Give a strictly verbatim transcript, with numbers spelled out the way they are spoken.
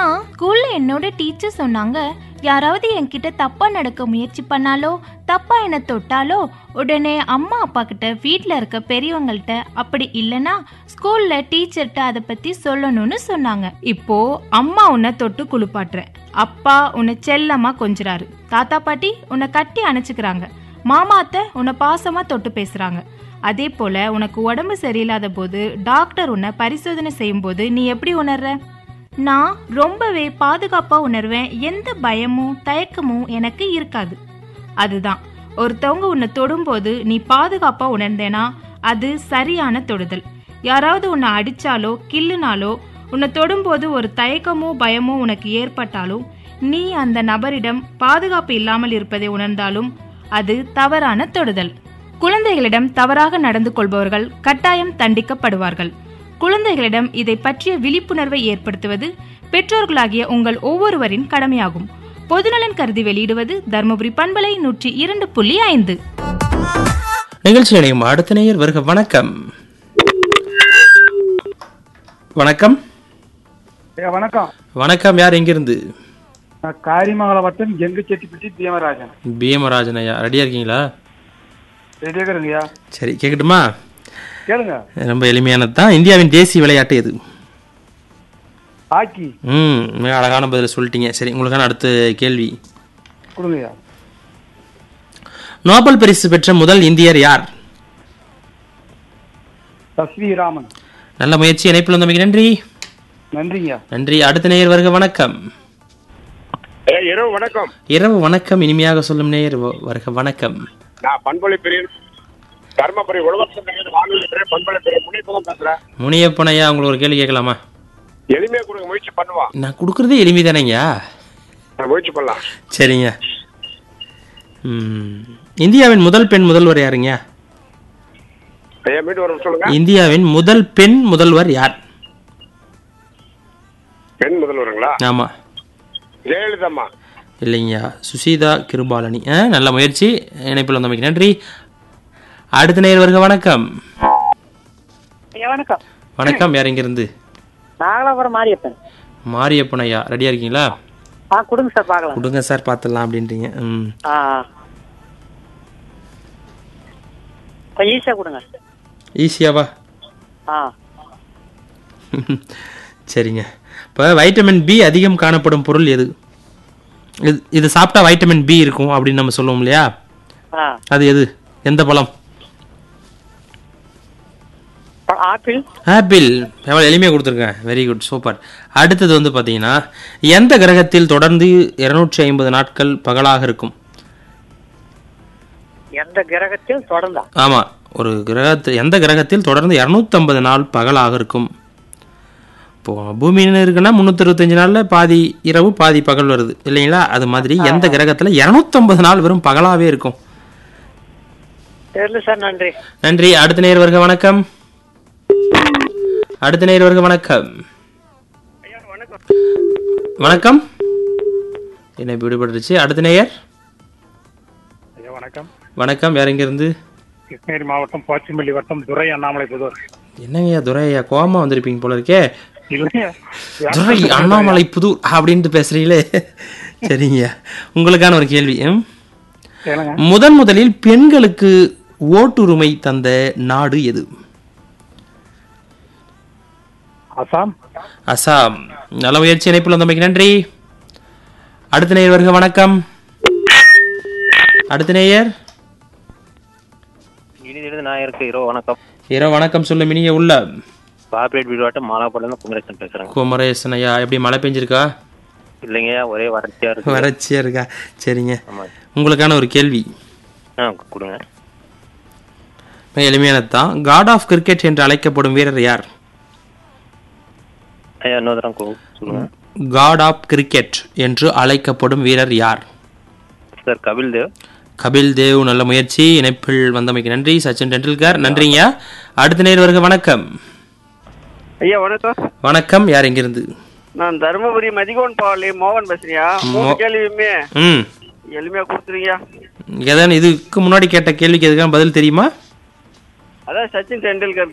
தெரியுமா, ஸ்கூல்ல என்னோட டீச்சர் சொன்னாங்க, யாராவது என்கிட்ட தப்பா நடக்க முயற்சி பண்ணாலோ தப்பா என்ன தொட்டாலோ உடனே அம்மா அப்பா கிட்ட வீட்ல இருக்க பெரியவங்கள்ட்ட அப்படி இல்லனா ஸ்கூல்ல டீச்சர்கிட்ட அதை பத்தி சொல்லணும்னு சொன்னாங்க. இப்போ அம்மா உன்னை தொட்டு குளிப்பாட்டுற, அப்பா உன்னை செல்லமா கொஞ்சுறாரு, தாத்தா பாட்டி உன்னை கட்டி அணைச்சுக்கிறாங்க, மாமா அத்தை உன்னை பாசமா தொட்டு பேசுறாங்க. அதே போல உனக்கு உடம்பு சரியில்லாத போது டாக்டர் உன்னை பரிசோதனை செய்யும் போது நீ எப்படி உணர்ற? நான் ரொம்பவே பாதுகாப்பா உணர்வேன். எந்த பயமும் தயக்கமும் எனக்கு இருக்காது. அதுதான், ஒருத்தவங்க உன்னை தொடும்போது நீ பாதுகாப்பா உணர்ந்தேனா அது சரியான தொடுதல். யாராவது உன்னை அடிச்சாலோ கிள்ளுனாலோ உன்னை தொடும்போது ஒரு தயக்கமோ பயமோ உனக்கு ஏற்பட்டாலும் நீ அந்த நபரிடம் பாதுகாப்பு இல்லாமல் இருப்பதை உணர்ந்தாலும் அது தவறான தொடுதல். குழந்தைகளிடம் தவறாக நடந்து கொள்பவர்கள் கட்டாயம் தண்டிக்கப்படுவார்கள். குழந்தைகளிடம் இதை பற்றிய விழிப்புணர்வை ஏற்படுத்துவது பெற்றோர்களாகிய உங்கள் ஒவ்வொருவரின் கடமையாகும். பொதுநலன் கருதி வெளியிடுவது தர்மபுரி பண்பலை நூற்றி இரண்டு புள்ளி ஐந்து. நிகழ்ச்சி இணையும் அடுத்த நேயர் வருக. வணக்கம். வணக்கம். வணக்கம். வணக்கம். யார் எங்கிருந்து? காரிமங்கல வட்டம் எங்கு செட்டிப்பட்டி பீமராஜன். பீமராஜன் ஐயா, ரெடியா இருக்கீங்களா? ரெடியா இருங்கய்யா. சரி, கேட்கட்டுமா? கேளுங்க. ரொம்ப எளிமையானது தான். இந்தியாவின் தேசிய விளையாட்டு எது? ஹாக்கி. ம், மிக அழகான பதில சொல்லிட்டீங்க. சரி, உங்களுக்கான அடுத்த கேள்வி கொடுங்கய்யா. நோபல் பரிசு பெற்ற முதல் இந்தியர் யார்? S we Raman. நல்ல முயற்சி. இணைப்பில் வந்தமைக்கு நன்றி. நன்றிங்க. நன்றி. அடுத்த நேயர் வருக. வணக்கம். இரவு வணக்கம். இரவு வணக்கம். இனிமையாக சொல்லும் நேயர் வருக. வணக்கம். நான் பண்பலை பிரியன் தர்மபுரி உலகம் பண்பலை பிரியன் முனியப்பன் பேசுறேன். முனியப்பன் ஐயா, உங்களுக்கு ஒரு கேள்வி கேட்கலாமா? எளிமையா கொடுங்க, முயற்சி பண்ணுவா. நான் கொடுக்கறதே எளிமை தானேங்கய்யா. முயற்சி பண்ணலாம். சரிங்க. இந்தியாவின் முதல் பெண் முதல்வர் யாருங்க? சொல்லுங்க. இந்தியாவின் முதல் பெண் முதல்வர் யார்? பெண் முதல்வருங்களா? ஆமா. ஜெயலலிதா. இல்லைங்கய்யா, சுசீதா கிருபாலனி. நல்ல முயற்சி. இணைப்பில் வந்தமைக்கு நன்றி. அடுத்த நேயர் வருக. வணக்கம். வணக்கம். வணக்கம். யார் எங்கிருந்து? நாகலாபுரம் மாரியப்பன். மாரியப்பன் ஐயா, ரெடியா இருக்கீங்களா? கொடுங்க சார், பார்க்கலாம். கொடுங்க சார், பார்த்துடலாம் அப்படின்றீங்க. ம், ஈஸியா கொடுங்க. ஈஸியாவா? ஆ, சரிங்க. இப்போ வைட்டமின் பி அதிகம் காணப்படும் பொருள் எது? இது இது சாப்பிட்டா வைட்டமின் பி இருக்கும் அப்படின்னு நம்ம சொல்லுவோம் இல்லையா? அது எது? எந்த பழம்? ஆப்பிள். ஆப்பிள். எவ்வளோ எளிமையாக கொடுத்துருக்கேன். Very good, super. அடுத்தது வந்து பார்த்தீங்கன்னா, எந்த கிரகத்தில் தொடர்ந்து இருநூற்றி ஐம்பது நாட்கள் பகலாக இருக்கும்? எந்த கிரகத்தில் தொடர்ந்தா? ஆமாம், ஒரு கிரகத்தில் எந்த கிரகத்தில் தொடர்ந்து இரநூத்தி ஐம்பது நாள் பகலாக இருக்கும்? இப்போ பூமின்னு இருக்குன்னா முன்னூத்தி அறுபத்தஞ்சு நாள்ல பாதி இரவு பாதி பகல் வருது இல்லைங்களா? அது மாதிரி எந்த கிரகத்துல இருநூத்தி ஐம்பது நாள் வெறும் பகலாவே இருக்கும்? தெரியல சார். நன்றி. நன்றி. அடுத்த நேயர் வருக. வணக்கம். அடுத்த நேயர் வருக. வணக்கம். வணக்கம். என்ன விடுபட்டுருச்சு? அடுத்த நேயர். வணக்கம். வணக்கம். யார் எங்க இருந்து? கிருஷ்ணகிரி மாவட்டம் போச்சம்பள்ளி வட்டம் துரை அண்ணாமலை புதூர். என்னங்கய்யா துரை ஐயா, கோவமா வந்திருப்பீங்க போல இருக்கே. துரை அண்ணாமலை புதூர் அப்படின்ட்டு பேசுறீங்களே. சரிங்க, உங்களுக்கான ஒரு கேள்வி. முதன் முதலில் பெண்களுக்கு ஓட்டுரிமை தந்த நாடு எது? அசாம். அசாம். நல்ல முயற்சி. இணைப்பில் வந்தமைக்கு நன்றி. அடுத்த நேயர் வருக. வணக்கம். அடுத்த நேயர். இரவு வணக்கம். இரவு வணக்கம். சொல்லும் இனிய உள்ள பாப்பேட் வீடுவாட்டம் மாலாப்படம் குமரேசன் பேசுறேன். குமரேசன் ஐயா, எப்படி மழை பெஞ்சிருக்கா? இல்லைங்க, ஒரே வறட்சியா இருக்கு. வறட்சியா இருக்கா? சரிங்க, உங்களுக்கான ஒரு கேள்வி கொடுங்க. எளிமையானதுதான். காட் ஆஃப் கிரிக்கெட் என்று அழைக்கப்படும் வீரர் யார்? காட் ஆஃப் கிரிக்கெட் என்று அழைக்கப்படும் வீரர் யார்? சார், கபில் தேவ். கபில் தேவ். நல்ல முயற்சி. இணைப்பில் வந்தமைக்கு நன்றி. சச்சின் டெண்டுல்கர். நன்றிங்க. அடுத்த நேர் வருக. வணக்கம். ஐயா வணக்கம். வணக்கம். யார் எங்கிருந்து? நான் தர்மபுரி மதிகோன் பாவலி மோகன் பேசுறியா? மூணு கேள்வியுமே ம் எளிமையா கொடுத்துருங்க. ஏதாவது இதுக்கு முன்னாடி கேட்ட கேள்விக்கு எதுக்கான பதில் தெரியுமா? அதான் சச்சின் டெண்டுல்கர்